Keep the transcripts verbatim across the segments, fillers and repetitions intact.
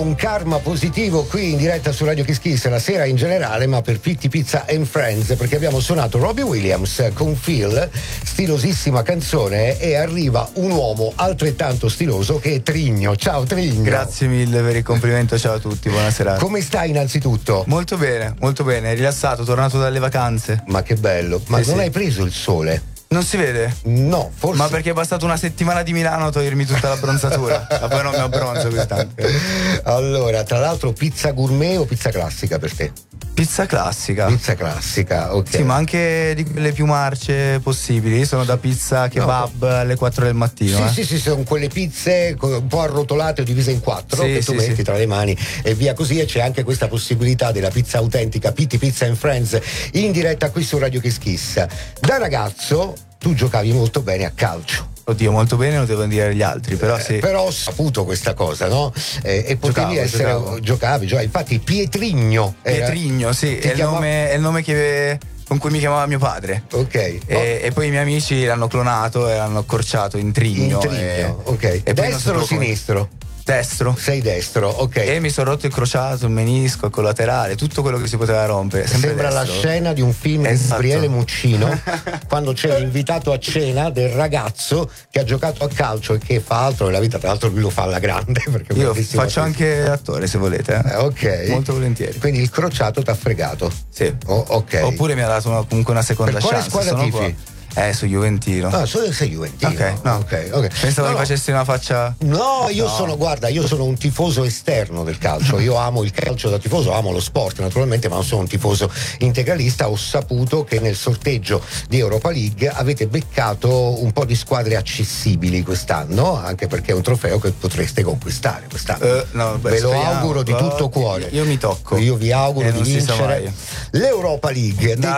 Un karma positivo qui in diretta su Radio Kiss Kiss la sera in generale, ma per Pitti Pizza and Friends, perché abbiamo suonato Robbie Williams con Phil, stilosissima canzone, e arriva un uomo altrettanto stiloso che è Trigno. Ciao Trigno. Grazie mille per il complimento, ciao a tutti, buonasera. Come stai innanzitutto? Molto bene, molto bene, rilassato, tornato dalle vacanze. Ma che bello, ma sì, non sì. hai preso il sole? Non si vede? No, forse. Ma perché è bastato una settimana di Milano a togliermi tutta l'abbronzatura. Ma poi non mi abbronzo quest'anno. Allora, tra l'altro, pizza gourmet o pizza classica per te? Pizza classica. Pizza classica, ok. Sì, ma anche di quelle più marce possibili. Sono da pizza kebab no. alle quattro del mattino. Sì, eh. sì, sì, sono quelle pizze un po' arrotolate o divise in quattro, sì, che tu sì, metti sì. tra le mani e via così. E c'è anche questa possibilità della pizza autentica Pitti Pizza and Friends in diretta qui su Radio Kiss Kiss. Da ragazzo tu giocavi molto bene a calcio. Oddio, molto bene, lo devo dire agli altri, però sì. Eh, però ho saputo questa cosa, no? Eh, e potevi Giocavo, essere. giocavo. Giocavi, giocavi. Infatti, Pietrigno. Era, Pietrigno, sì, è il, chiama... nome, è il nome che, con cui mi chiamava mio padre. Ok. E, oh. e poi i miei amici l'hanno clonato e l'hanno accorciato in Trigno. In Trigno, e, ok. E destro o sinistro? Come... Destro. Sei destro, ok. E mi sono rotto il crociato, il menisco, il collaterale, tutto quello che si poteva rompere. Sembra destro. La scena di un film esatto. di Gabriele Muccino quando c'è l'invitato a cena del ragazzo che ha giocato a calcio e che fa altro nella vita, tra l'altro lui lo fa alla grande perché io faccio anche attore se volete. Eh, ok. Molto volentieri. Quindi il crociato t'ha fregato. Sì. Oh, ok. Oppure mi ha dato una, comunque una seconda per chance. Quale squadra tifi? Qua. Eh, su Juventino. Ah, solo sei Juventino. Ok, no. Ok, ok. Pensavo no, che no. facessi una faccia. No, io no. sono, guarda, io sono un tifoso esterno del calcio. Io amo il calcio da tifoso, amo lo sport naturalmente, ma non sono un tifoso integralista. Ho saputo che nel sorteggio di Europa League avete beccato un po' di squadre accessibili quest'anno, anche perché è un trofeo che potreste conquistare quest'anno. Uh, no, beh, Ve lo speriamo. auguro di tutto cuore. Io mi tocco. Io vi auguro eh, di vincere l'Europa League. Detto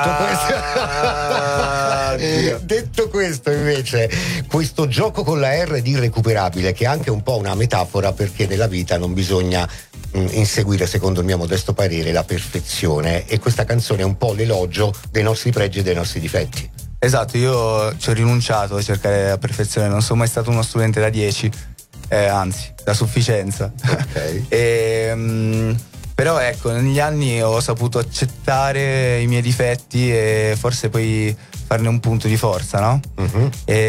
ah, questo, detto questo invece, questo gioco con la R di irrecuperabile, che è anche un po' una metafora, perché nella vita non bisogna mh, inseguire, secondo il mio modesto parere, la perfezione, e questa canzone è un po' l'elogio dei nostri pregi e dei nostri difetti. Esatto, io ci ho rinunciato a cercare la perfezione, non sono mai stato uno studente da dieci, eh, anzi, da sufficienza. Ok. e, mh, però ecco, negli anni ho saputo accettare i miei difetti e forse poi farne un punto di forza, no? Uh-huh.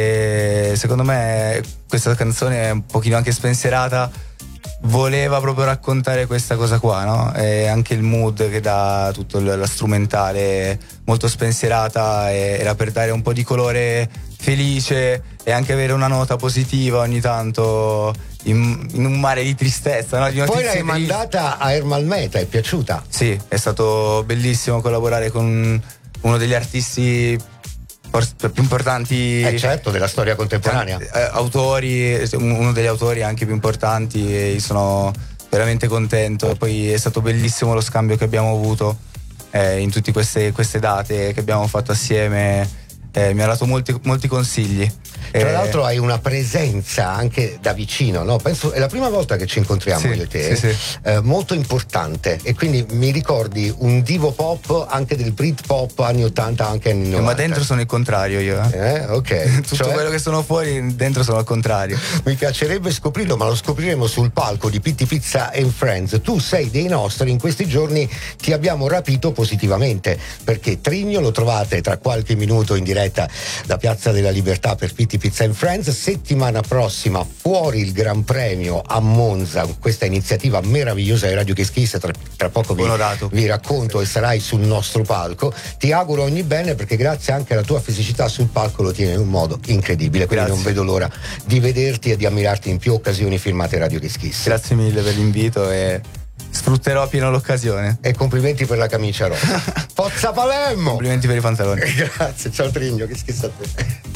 E secondo me questa canzone è un pochino anche spensierata, voleva proprio raccontare questa cosa qua, no? E anche il mood che dà tutto la strumentale molto spensierata era per dare un po' di colore felice e anche avere una nota positiva ogni tanto in, in un mare di tristezza, no? Di poi l'hai tristi. mandata a Ermal Meta, è piaciuta? Sì, è stato bellissimo collaborare con uno degli artisti più importanti, eh certo, della storia contemporanea, eh, autori, uno degli autori anche più importanti, e sono veramente contento. Poi è stato bellissimo lo scambio che abbiamo avuto eh, in tutte queste, queste date che abbiamo fatto assieme, eh, mi ha dato molti, molti consigli. Tra eh, l'altro hai una presenza anche da vicino, no? Penso è la prima volta che ci incontriamo, sì, io e te, sì, sì. Eh, molto importante, e quindi mi ricordi un divo pop anche del Britpop anni ottanta, anche anni novanta. Ma dentro sono il contrario io. Eh, eh ok. Tutto cioè, quello che sono fuori, dentro sono al contrario. Mi piacerebbe scoprirlo, ma lo scopriremo sul palco di Pitti Pizza and Friends. Tu sei dei nostri, in questi giorni ti abbiamo rapito positivamente, perché Trigno lo trovate tra qualche minuto in diretta da Piazza della Libertà per Pitti Pizza and Friends. Settimana prossima fuori il Gran Premio a Monza, questa iniziativa meravigliosa di Radio Kiss Kiss, tra, tra poco vi, vi racconto, e sarai sul nostro palco. Ti auguro ogni bene, perché grazie anche alla tua fisicità sul palco lo tieni in un modo incredibile, quindi grazie. Non vedo l'ora di vederti e di ammirarti in più occasioni filmate Radio Kiss Kiss. Grazie mille per l'invito e sfrutterò a pieno l'occasione. E complimenti per la camicia rosa. Forza Palermo! Complimenti per i pantaloni. Grazie, ciao Trigno, che schizzo a te.